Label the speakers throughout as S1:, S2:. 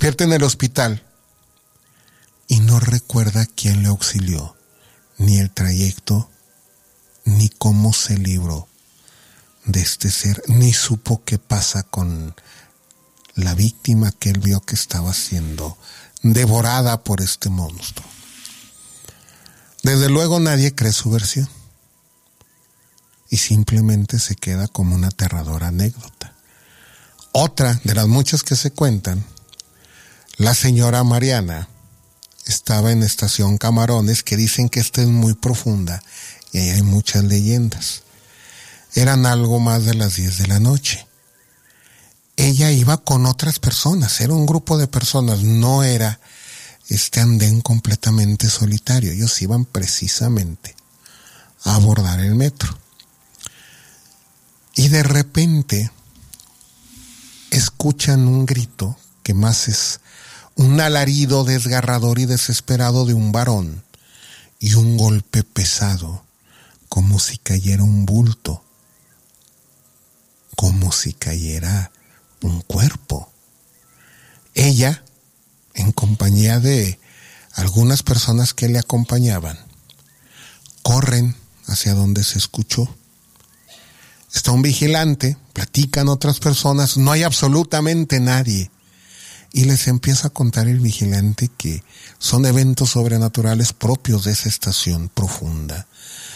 S1: despierta en el hospital y no recuerda quién le auxilió, ni el trayecto, ni cómo se libró de este ser, ni supo qué pasa con la víctima que él vio que estaba siendo devorada por este monstruo. Desde luego nadie cree su versión y simplemente se queda como una aterradora anécdota. Otra de las muchas que se cuentan, la señora Mariana estaba en Estación Camarones, que dicen que esta es muy profunda y ahí hay muchas leyendas. Eran algo más de las 10 de la noche. Ella iba con otras personas, era un grupo de personas, no era este andén completamente solitario. Ellos iban precisamente a abordar el metro. Y de repente escuchan un grito que más es un alarido desgarrador y desesperado de un varón y un golpe pesado, como si cayera un bulto, como si cayera un cuerpo. Ella, en compañía de algunas personas que le acompañaban, corren hacia donde se escuchó. Está un vigilante, platican otras personas, no hay absolutamente nadie. Y les empieza a contar el vigilante que son eventos sobrenaturales propios de esa estación profunda.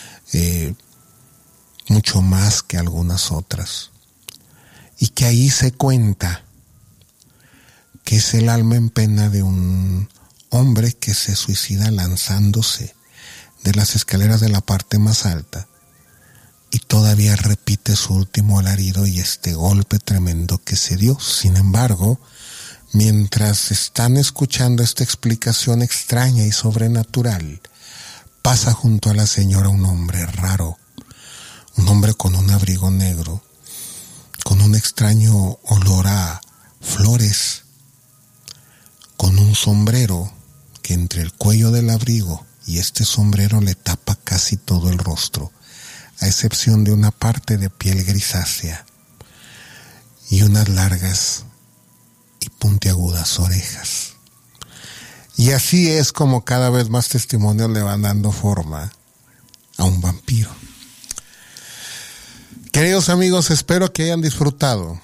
S1: Mucho más que algunas otras. Y que ahí se cuenta que es el alma en pena de un hombre que se suicida lanzándose de las escaleras de la parte más alta y todavía repite su último alarido y este golpe tremendo que se dio. Sin embargo, mientras están escuchando esta explicación extraña y sobrenatural, pasa junto a la señora un hombre raro, un hombre con un abrigo negro, con un extraño olor a flores, con un sombrero que entre el cuello del abrigo y este sombrero le tapa casi todo el rostro, a excepción de una parte de piel grisácea y unas largas y puntiagudas orejas. Y así es como cada vez más testimonios le van dando forma a un vampiro. Queridos amigos, espero que hayan disfrutado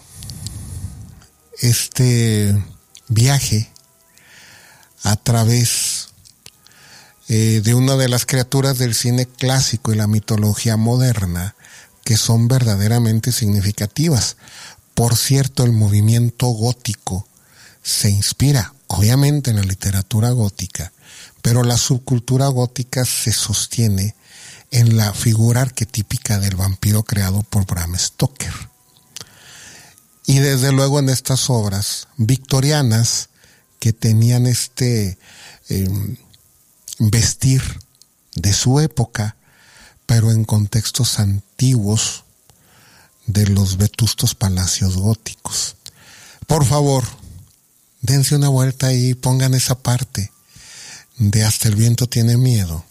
S1: este viaje a través de una de las criaturas del cine clásico y la mitología moderna que son verdaderamente significativas. Por cierto, el movimiento gótico se inspira obviamente en la literatura gótica, pero la subcultura gótica se sostiene en la figura arquetípica del vampiro creado por Bram Stoker. Y desde luego en estas obras victorianas que tenían este vestir de su época, pero en contextos antiguos de los vetustos palacios góticos. Por favor, dense una vuelta y pongan esa parte de Hasta el viento tiene miedo.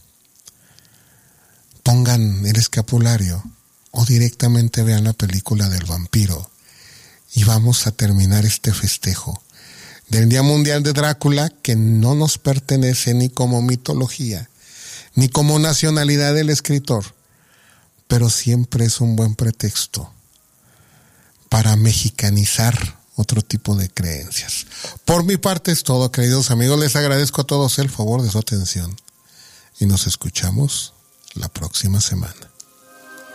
S1: Pongan el escapulario o directamente vean la película del vampiro y vamos a terminar este festejo del Día Mundial de Drácula, que no nos pertenece ni como mitología ni como nacionalidad del escritor, pero siempre es un buen pretexto para mexicanizar otro tipo de creencias. Por mi parte es todo, queridos amigos. Les agradezco a todos el favor de su atención y nos escuchamos la próxima semana.